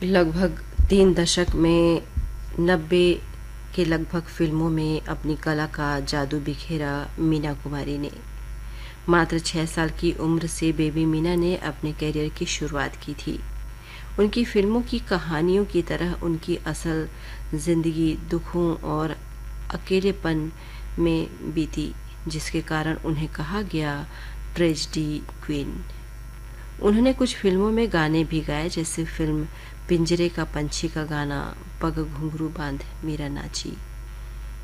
लगभग 3 दशक में 90 के लगभग फिल्मों में अपनी कला का जादू बिखेरा मीना कुमारी ने। मात्र 6 साल की उम्र से बेबी मीना ने अपने करियर की शुरुआत की थी। उनकी फिल्मों की कहानियों की तरह उनकी असल जिंदगी दुखों और अकेलेपन में बीती, जिसके कारण उन्हें कहा गया ट्रेजेडी क्वीन। उन्होंने कुछ फिल्मों में गाने भी गाए, जैसे फिल्म पिंजरे का पंछी का गाना पग घुंघरू बांध मीरा नाची।